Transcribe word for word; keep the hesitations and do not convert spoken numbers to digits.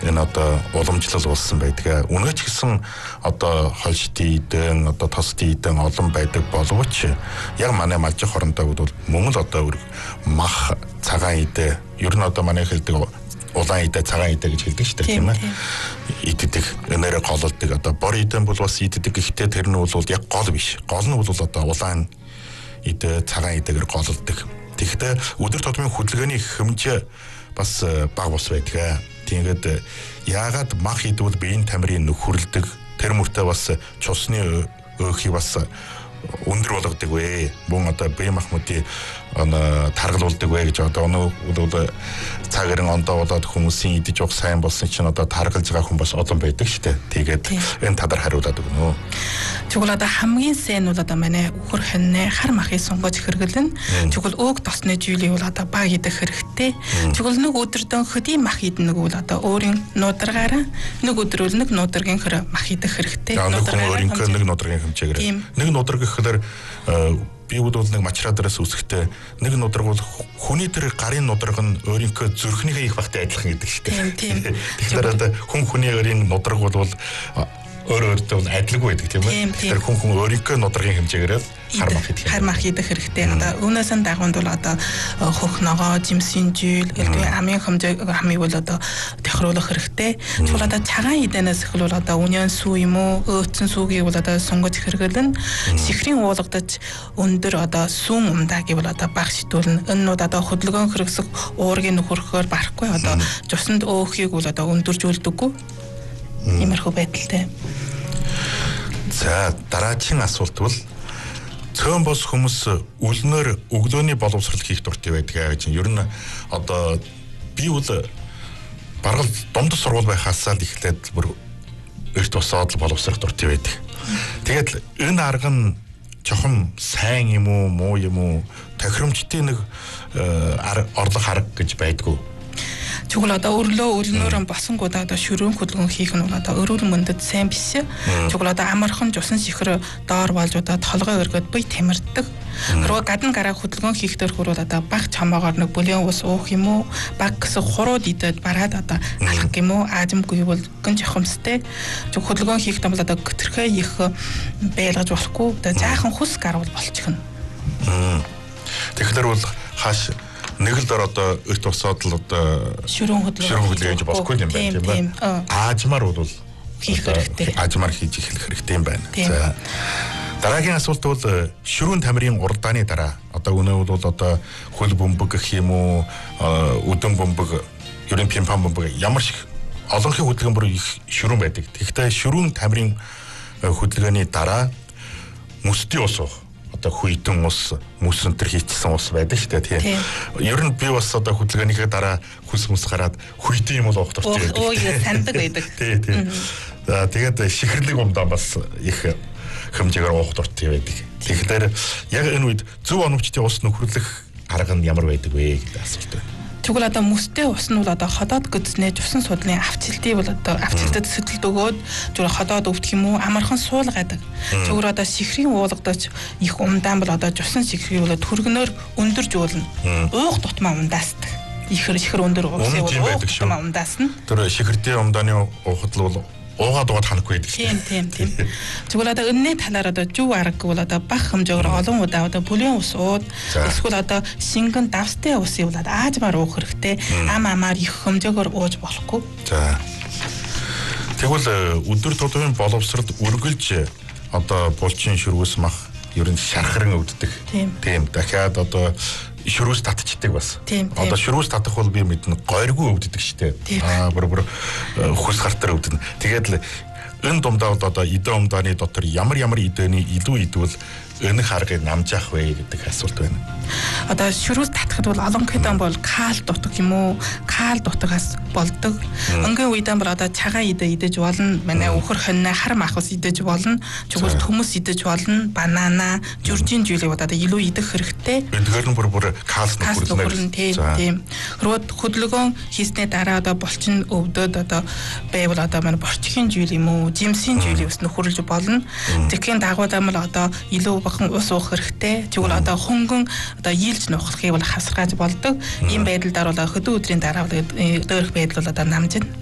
энэ одоо уламжлал болсон байдаг. Үнэч гэсэн одоо хольшти идэн одоо тости идэн олон байдаг боловч яг манай малжих хорондоо бол мөн л одоо мах цагаан идэ ер нь одоо манай хэлдэг улаан идэ цагаан идэ гэж хэлдэг шүү дээ тийм ээ. Иддэг энээрээ гололдог одоо бор идэн бол бас иддэг гэхдээ тэр нь бол яг гол биш. Гол нь бол одоо улаан идэ цагаан идэгээр гололдог. Тэгэхдээ өдөр тутмын хөдөлгөөний хэмжээ бас бага бос байдаг. Тэгээд яагаад мах идвэл биеийн тамирын нөхөрлөдөг тэр мөртөө бас цусны өөхий бас өндөр болгодог вэ. Мөн одоо бие махбодын таргалуулдаг вэ гэж одоо өнөө цагаарн ондоо болоод хүмүүсийн идэж уух сайн болсон чинь одоо таргалж байгаа хүн бас олон байдаг шүү дээ. Тэгээд энэ тадар хариулаад өгнө. Тэгвэл одоо хамгийн сайн бол одоо манай үхэр хоньны хар махыг сонгож хэрэглэн. Тэгвэл өг тосны жилийн бол одоо баг идэх хэрэгтэй. Тэгвэл нэг өдөрдөн хөдийн мах идэх нэг бол одоо өөрийн нуударгаараа нэг өдөр бол нэг нуударгийн хөр мах идэх хэрэгтэй. Нуударгаар өөрийнхөө нэг нуударгийн хэмжээгээр. Нэг нуударг гэхээр би бол нэг мачраа дээрээс үсэхтэй нэг нудраг бол хүний тэр гарын нудраг нь өөрийнхөө зүрхнийхээ их багтай адилхан гэдэг шүү дээ. Тэгэхээр одоо хүн хүний өөрийн нудраг бол өөр өөртөө адилгүй байдаг тийм ээ. Тэгэхээр хүн хүн өөрийнхөө нудрагын хэмжээгээр хар мах идэх. Хар мах идэх хэрэгтэй. Одоо үүнээс нь дагуунд бол одоо хөх ногоо, жимсийн жил, элдвээ амын хэмжээ амыг бол одоо тохируулах хэрэгтэй. Тэгвэл одоо цагаан идэнээс эхлүүл одоо үнэн сүү юм уу, өөцөн сүүгийг бол одоо сонгож хэрэглэн сихрийн уулгадаж өндөр одоо сүүн умдаа гэвэл одоо баг шитүүлнэ. Энэ нь одоо хөдөлгөөн хэрэгсэх уургийн нөхөрхөөр барахгүй одоо цуснд өөхийг бол одоо өндөржүүлдэггүй. Иймэрхүү байдалтай. За дараагийн асуулт бол цөөн бос хүмүүс үлнээр өглөөний боловсрол хийх дуртай байдаг гэж. Ер нь одоо би бол бараг дундад сургууль байхаас л эхлээд бүр эрт босоод боловсрох дуртай байдаг. Тэгээд энэ арга нь чухам сайн юм уу, муу юм уу, тохиромжтой нэг орлох арга гэж байдгүй. Тэгвэл одоо өрлөө өлнөөрөө босонгуудаа одоо шүрүүн хөдөлгөөн хийх нь бол одоо өрөөл мөндөд сайн биш. Тэгвэл одоо амархан жусан сихэр доор болж одоо толгой өргөд бие тамирддаг. Руу гадна гараа хөдөлгөөн хийх дээр хүрвэл одоо баг чамаагаар нэг бүлээн ус уух юм уу, баг гэсэн хурууд идээд бараад одоо алах юм уу, аажимгүй бол гэн жохомстэй. Тэг хөдөлгөөн хийх юм бол одоо göтөрхөө их байлгаж болохгүй. Одоо жаахан хүс гарвал болчихно. Тэгэхээр бол хааш нэг л дор одоо өрт босоод л одоо шүрүүн хөдөлгөөн хийж болохгүй юм байна тийм ээ. Аажмаар бол хийх хэрэгтэй. Аажмаар хийж эхлэх хэрэгтэй юм байна. За дараагийн асуулт бол шүрүүн тамирын уралдааны дараа одоо өнөө бол одоо хөл бөмбөг гэх юм уу, өдөн бөмбөг, ерөн пимпан бөмбөг ямар шиг олонхын хөдөлгөөн бүр их шүрүүн байдаг. Тэгэхдээ шүрүүн тамирын хөдөлгөөний дараа мөсдийн ус уух одоо хүйтэн ус, мөс өнтер хийчихсэн ус байдаг шүү дээ тийм. Ер нь би бас одоо хөдөлгөөнийхээ дараа хүс мөс гараад хүйтэн юм бол уух дуртай байдаг. Өө яа сандаг байдаг. Тийм тийм. За тэгээд шихэрлэг умдаа бас их хэмжээгээр уух дуртай байдаг. Тэгэхээр яг энэ үед зөв оновчтой ус нөхөрлөх арга нь ямар байдаг вэ гэдэг асуулт байна. Тэгвэл одоо мөстэй ус нь бол одоо ходоод гүдснээ жусан судлын авчилтыг бол одоо авчилтад сэтэл өгөөд зүгээр ходоод өвдөх юм уу амархан суулгаад. Зүгээр одоо сихрийн уулгадаж их умдаан бол одоо жусан сихрийг бол төргнөөр өндөржүүлнэ. Уух тутмаа умдаасдаг. Ихэр ихэр өндөр уусыг бол уух тутмаа умдаасна. Тэр шихэрдийн умдааны уухад л уугаад уугаад ханахгүй байдаг шүү. Тийм тийм тийм. Тэгвэл одоо өнний талаар одоо зүв аргагүй бол одоо бага хэмжээгээр олон удаа одоо бүлээн ус ууд эсвэл одоо шингэн давстай усыг бол аажмаар уух хэрэгтэй. Ам амаар их хэмжээгээр ууж болохгүй. За. Тэгвэл өдөр тутмын боловсролд үргэлж одоо булчин шүргүүс мах ер нь шархран өвддөг. Тийм. Дахиад одоо шүрүүс татчихдаг бас. Одоо шүрүүс татах бол би мэднэ гойргүй өвддөг штэ. Аа бүр бүр хүс гартаар өвдөнө. Тэгээд л энэ дундаа одоо идэ умдааны дотор ямар ямар идэний илүү идвэл өнөх аргыг намжаах вэ гэдэг асуулт байна. Одоо шүрүүс татахад бол олон хэдэн бол кал дутах юм уу? Кал дутахаас болдог. Өнгийн үедээ бол одоо цагаан идэ идэж болно. Манай өхөр хоньны хар махс идэж болно. Чүгэл төмөс идэж болно. Банана, жүржин зүйлийг одоо илүү идэх хэрэгтэй. Тэгэхээр нь бүр бүр кал нөхөрлөн тийм. Хөрөд хөдөлгөөн хийснээ дараа одоо булчин өвдөд одоо байвал одоо манай борчхийн жил юм уу? Жимсийн жилийг ус нөхөрлөж болно. Тэгэхин дагуулаа мэл одоо илүү бахан ус уух хэрэгтэй. Тэгвэл одоо хөнгөн одоо ийлж нухахыг бол хасаргааж болдог. Ийм байдлаар бол хөдөө өдрийн дараа доорх байдал бол одоо намжина.